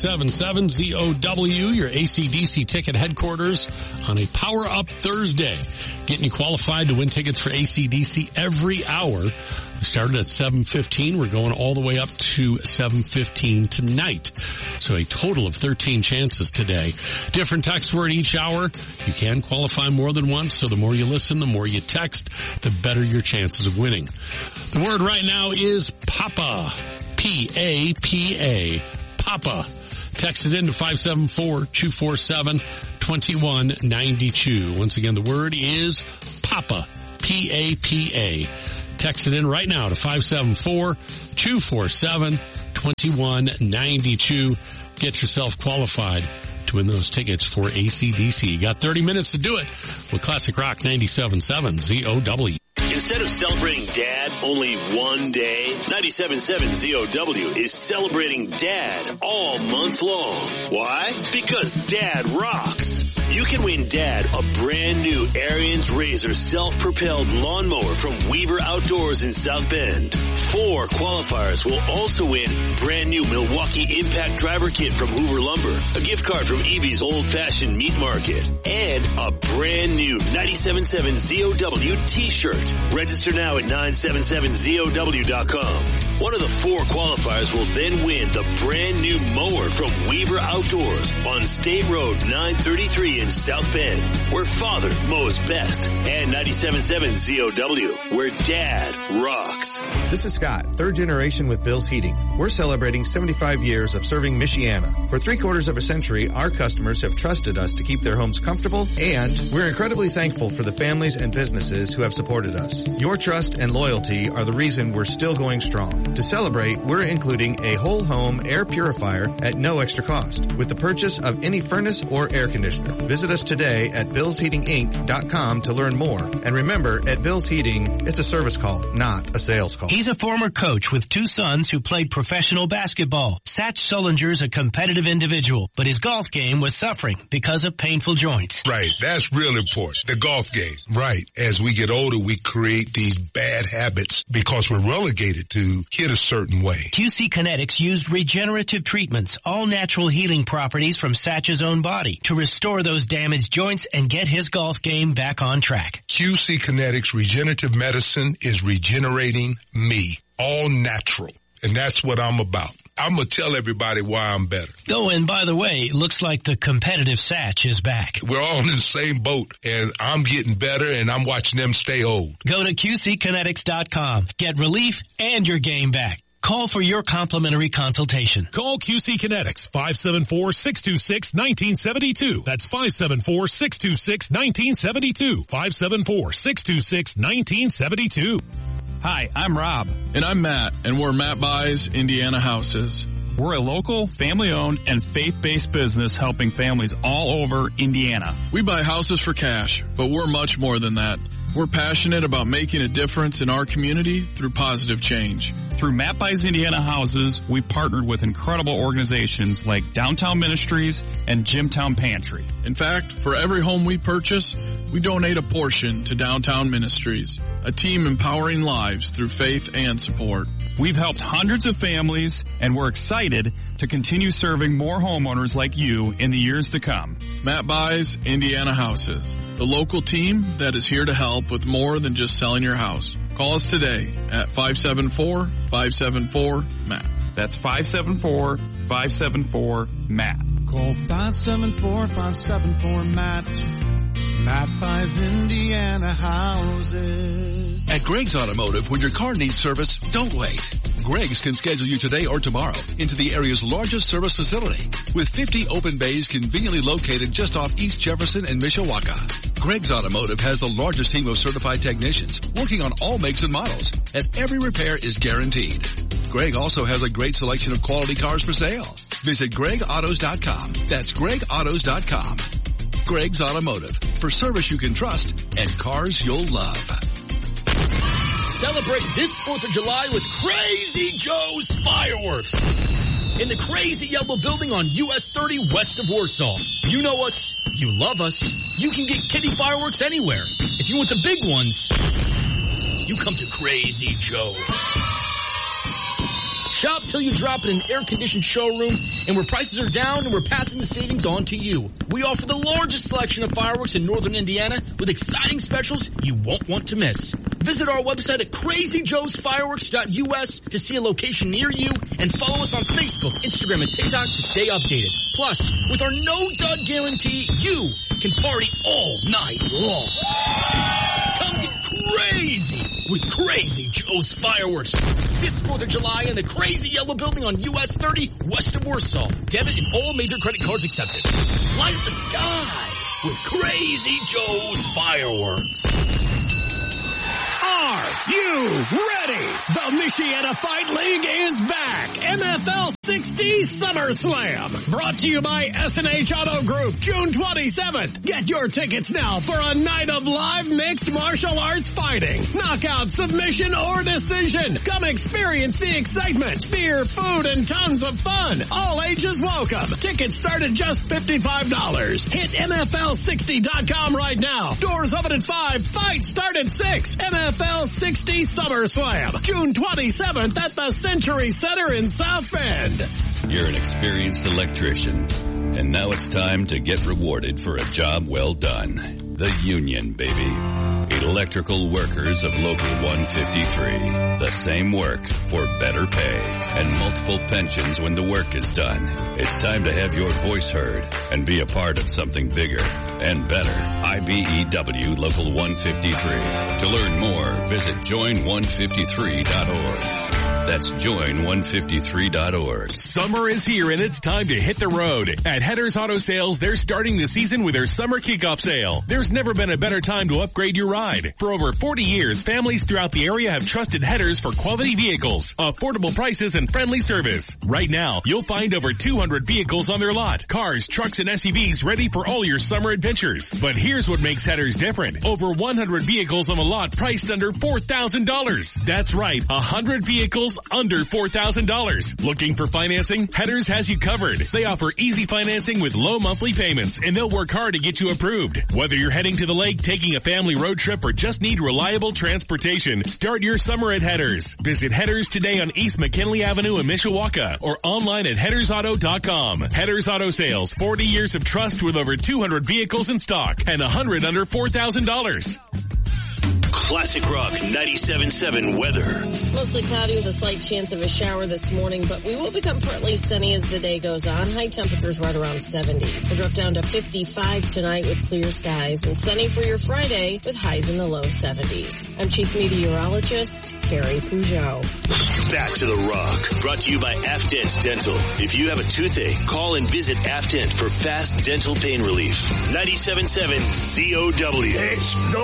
97.7 ZOW, your AC/DC ticket headquarters on a Power Up Thursday. Getting you qualified to win tickets for AC/DC every hour. We started at 7:15. We're going all the way up to 7:15 tonight. So a total of 13 chances today. Different text word each hour. You can qualify more than once, so the more you listen, the more you text, the better your chances of winning. The word right now is Papa. P-A-P-A. Papa. Text it in to 574-247-2192. Once again, the word is Papa. P-A-P-A. Text it in right now to 574-247-2192. Get yourself qualified to win those tickets for AC/DC. You got 30 minutes to do it with Classic Rock 97.7 ZOW. Instead of celebrating Dad only one day, 97.7 ZOW is celebrating Dad all month long. Why? Because Dad rocks. You can win Dad a brand new Ariens Razor self-propelled lawnmower from Weaver Outdoors in South Bend. 4 qualifiers will also win brand new Milwaukee Impact Driver Kit from Hoover Lumber, a gift card from EB's Old Fashioned Meat Market, and a brand new 97.7 ZOW t-shirt. Register now at 977ZOW.com. One of the 4 qualifiers will then win the brand new mower from Weaver Outdoors on State Road 933 in South Bend, where Father mows best, and 97.7 ZOW, where Dad rocks. This is Scott, 3rd generation with Bill's Heating. We're celebrating 75 years of serving Michiana. For 3/4 of a century, our customers have trusted us to keep their homes comfortable, and we're incredibly thankful for the families and businesses who have supported us. Your trust and loyalty are the reason we're still going strong. To celebrate, we're including a whole home air purifier at no extra cost with the purchase of any furnace or air conditioner. Visit us today at BillsHeatingInc.com to learn more. And remember, at Bill's Heating, it's a service call, not a sales call. He's a former coach with 2 sons who played professional basketball. Satch Sullinger's a competitive individual, but his golf game was suffering because of painful joints. Right. That's real important. The golf game. Right. As we get older, we create these bad habits because we're relegated to hit a certain way. QC Kinetics used regenerative treatments, all natural healing properties from Satch's own body to restore those damaged joints and get his golf game back on track. QC Kinetics Regenerative Medicine is regenerating me. All natural. And that's what I'm about. I'm going to tell everybody why I'm better. Oh, and by the way, it looks like the competitive Satch is back. We're all in the same boat, and I'm getting better, and I'm watching them stay old. Go to QCKinetics.com. Get relief and your game back. Call for your complimentary consultation. Call QC Kinetics, 574-626-1972. That's 574-626-1972. 574-626-1972. Hi, I'm Rob. And I'm Matt, and we're Matt Buys Indiana Houses. We're a local, family-owned, and faith-based business helping families all over Indiana. We buy houses for cash, but we're much more than that. We're passionate about making a difference in our community through positive change. Through Matt Buys Indiana Houses, we partnered with incredible organizations like Downtown Ministries and Jimtown Pantry. In fact, for every home we purchase, we donate a portion to Downtown Ministries, a team empowering lives through faith and support. We've helped hundreds of families, and we're excited to continue serving more homeowners like you in the years to come. Matt Buys Indiana Houses, the local team that is here to help with more than just selling your house. Call us today at 574-574-MATT. That's 574-574-MATT. Call 574-574-MATT. Matt Buys Indiana Houses. At Greg's Automotive, when your car needs service, don't wait. Greg's can schedule you today or tomorrow into the area's largest service facility with 50 open bays conveniently located just off East Jefferson and Mishawaka. Greg's Automotive has the largest team of certified technicians working on all makes and models, and every repair is guaranteed. Greg also has a great selection of quality cars for sale. Visit GregAutos.com. That's GregAutos.com. Greg's Automotive, for service you can trust and cars you'll love. Celebrate this 4th of July with Crazy Joe's Fireworks in the Crazy Yellow Building on US 30 west of Warsaw. You know us. You love us. You can get kiddie fireworks anywhere. If you want the big ones, you come to Crazy Joe's. Shop till you drop in an air-conditioned showroom, and where prices are down and we're passing the savings on to you. We offer the largest selection of fireworks in northern Indiana with exciting specials you won't want to miss. Visit our website at crazyjoesfireworks.us to see a location near you and follow us on Facebook, Instagram, and TikTok to stay updated. Plus, with our no-dud guarantee, you can party all night long. Come get crazy with Crazy Joe's Fireworks this 4th of July in the Crazy Yellow Building on US 30 west of Warsaw. Debit and all major credit cards accepted. Light up the sky with Crazy Joe's Fireworks. Are you ready? The Michiana Fight League is back. MFL 60 SummerSlam. Brought to you by S&H Auto Group, June 27th. Get your tickets now for a night of live mixed martial arts fighting. Knockout, submission, or decision. Come experience the excitement. Beer, food, and tons of fun. All ages welcome. Tickets start at just $55. Hit MFL60.com right now. Doors open at 5. Fights start at 6. MFL 60 SummerSlam, June 27th at the Century Center in South Bend. You're an experienced electrician, and now it's time to get rewarded for a job well done. The Union, baby. Electrical workers of Local 153. The same work for better pay and multiple pensions when the work is done. It's time to have your voice heard and be a part of something bigger and better. IBEW Local 153. To learn more, visit join153.org. That's join153.org. Summer is here and it's time to hit the road. At Headers Auto Sales, they're starting the season with their summer kickoff sale. There's never been a better time to upgrade your ride. For over 40 years, families throughout the area have trusted Headers for quality vehicles, affordable prices, and friendly service. Right now, you'll find over 200 vehicles on their lot. Cars, trucks, and SUVs ready for all your summer adventures. But here's what makes Headers different. Over 100 vehicles on the lot priced under $4,000. That's right, 100 vehicles under $4,000. Looking for financing? Headers has you covered. They offer easy financing with low monthly payments, and they'll work hard to get you approved. Whether you're heading to the lake, taking a family road trip, or just need reliable transportation, start your summer at Headers. Visit Headers today on East McKinley Avenue in Mishawaka or online at headersauto.com. Headers Auto Sales, 40 years of trust with over 200 vehicles in stock and 100 under $4,000. Classic Rock 97.7 weather. Mostly cloudy with a slight chance of a shower this morning, but we will become partly sunny as the day goes on. High temperatures right around 70. We'll drop down to 55 tonight with clear skies and sunny for your Friday with highs in the low 70s. I'm Chief Meteorologist Carrie Peugeot. Back to the Rock. Brought to you by Afdent Dental. If you have a toothache, call and visit Afdent for fast dental pain relief. 97.7 COW. It's no